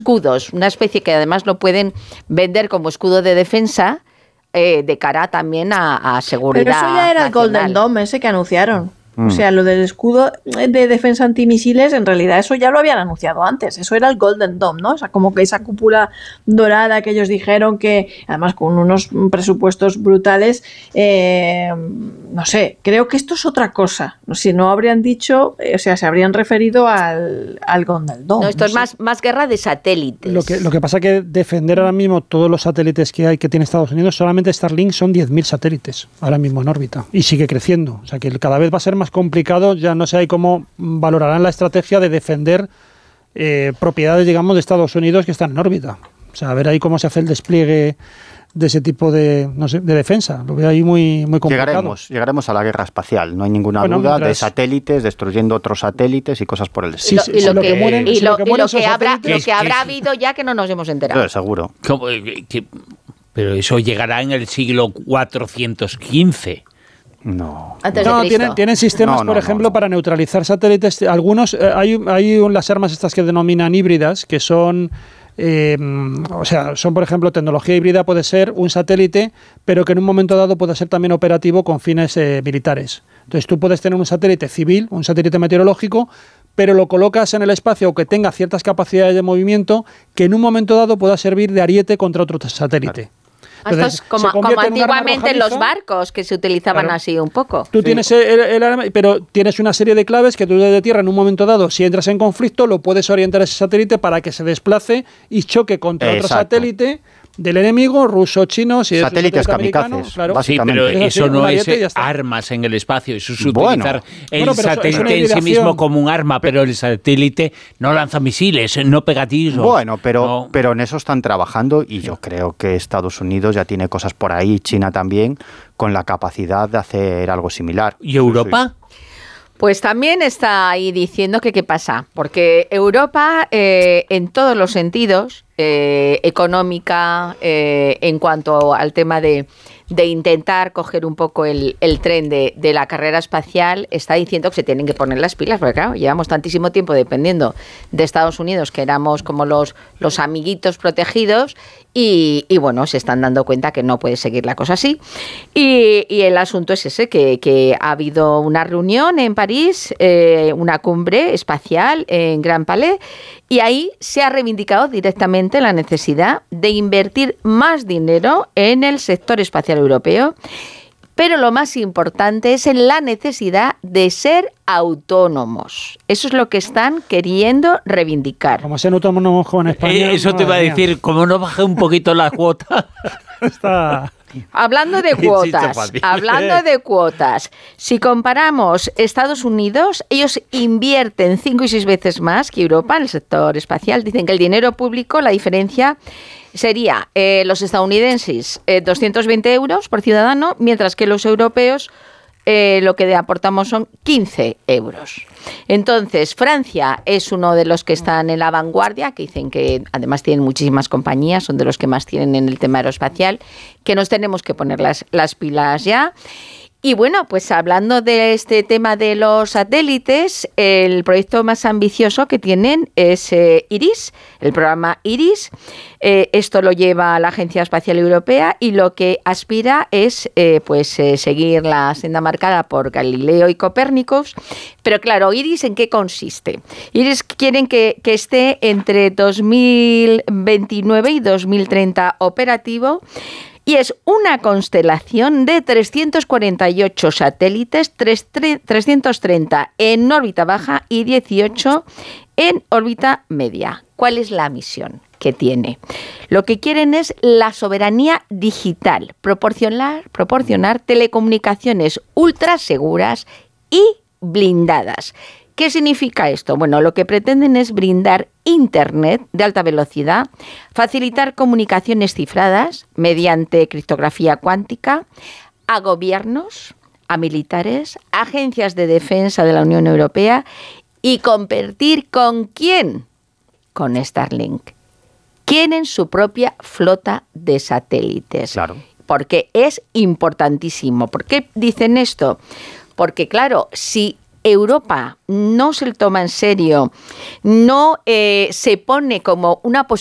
escudos, una especie que además lo pueden vender como escudo de defensa de cara también a seguridad. Pero eso ya era el Golden Dome ese que anunciaron. O sea, lo del escudo de defensa antimisiles, en realidad eso ya lo habían anunciado antes. Eso era el Golden Dome, ¿no? O sea, como que esa cúpula dorada que ellos dijeron que, además con unos presupuestos brutales, no sé, creo que esto es otra cosa. Si no habrían dicho, o sea, se habrían referido al Golden Dome. No, esto es más guerra de satélites. Lo que pasa es que defender ahora mismo todos los satélites que tiene Estados Unidos, solamente Starlink son 10.000 satélites ahora mismo en órbita. Y sigue creciendo. O sea, que cada vez va a ser más complicado, ya no sé ahí cómo valorarán la estrategia de defender propiedades, digamos, de Estados Unidos que están en órbita. O sea, a ver ahí cómo se hace el despliegue de ese tipo de, no sé, de defensa. Lo veo ahí muy complicado. Llegaremos a la guerra espacial, no hay ninguna duda, de satélites, destruyendo otros satélites y cosas por el estilo. Lo que habrá habido ya que no nos hemos enterado. Seguro. Pero eso llegará en el siglo 415. No. Tienen sistemas, por ejemplo, para neutralizar satélites. Algunos, hay las armas estas que denominan híbridas, que son, son, por ejemplo, tecnología híbrida puede ser un satélite, pero que en un momento dado puede ser también operativo con fines militares. Entonces tú puedes tener un satélite civil, un satélite meteorológico, pero lo colocas en el espacio o que tenga ciertas capacidades de movimiento que en un momento dado pueda servir de ariete contra otro satélite. Claro. Entonces, como antiguamente en los barcos, que se utilizaban así un poco. Tú tienes el arma, pero tienes una serie de claves que tú desde tierra en un momento dado, si entras en conflicto, lo puedes orientar a ese satélite para que se desplace y choque contra otro satélite del enemigo, ruso, chino, si satélites kamikazes, claro. Sí, pero eso no es armas en el espacio, eso es utilizar el satélite en sí mismo como un arma, pero el satélite no lanza misiles, no pega tiros. Bueno, pero en eso están trabajando y yo creo que Estados Unidos ya tiene cosas por ahí, China también, con la capacidad de hacer algo similar. ¿Y Europa? Pues también está ahí diciendo que qué pasa, porque Europa en todos los sentidos, económica, en cuanto al tema de intentar coger un poco el tren de la carrera espacial, está diciendo que se tienen que poner las pilas, porque claro, llevamos tantísimo tiempo dependiendo de Estados Unidos, que éramos como los amiguitos protegidos, y bueno, se están dando cuenta que no puede seguir la cosa así. Y el asunto es ese, que ha habido una reunión en París, una cumbre espacial en Grand Palais, y ahí se ha reivindicado directamente la necesidad de invertir más dinero en el sector espacial europeo, pero lo más importante es en la necesidad de ser autónomos. Eso es lo que están queriendo reivindicar. Como sean autónomos en España. Eso te iba a decir, como no baje un poquito la cuota. Está... Hablando de cuotas, si comparamos Estados Unidos, ellos invierten 5 y 6 veces más que Europa en el sector espacial. Dicen que el dinero público, la diferencia sería los estadounidenses 220 euros por ciudadano, mientras que los europeos lo que aportamos son 15 euros. Entonces, Francia es uno de los que están en la vanguardia, que dicen que además tienen muchísimas compañías, son de los que más tienen en el tema aeroespacial, que nos tenemos que poner las pilas ya. Y bueno, pues hablando de este tema de los satélites, el proyecto más ambicioso que tienen es IRIS, el programa IRIS. Esto lo lleva la Agencia Espacial Europea y lo que aspira es seguir la senda marcada por Galileo y Copérnicus. Pero claro, IRIS, ¿en qué consiste? IRIS quieren que esté entre 2029 y 2030 operativo. Y es una constelación de 348 satélites, 330 en órbita baja y 18 en órbita media. ¿Cuál es la misión que tiene? Lo que quieren es la soberanía digital, proporcionar telecomunicaciones ultra seguras y blindadas. ¿Qué significa esto? Bueno, lo que pretenden es brindar Internet de alta velocidad, facilitar comunicaciones cifradas mediante criptografía cuántica a gobiernos, a militares, agencias de defensa de la Unión Europea y competir ¿con quién? Con Starlink. Quieren su propia flota de satélites. Claro. Porque es importantísimo. ¿Por qué dicen esto? Porque, claro, si Europa no se lo toma en serio, no se pone como una